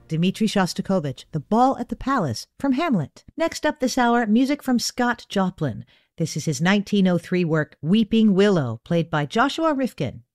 Dmitri Shostakovich, The Ball at the Palace from Hamlet. Next up this hour, music from Scott Joplin. This is his 1903 work, Weeping Willow, played by Joshua Rifkin.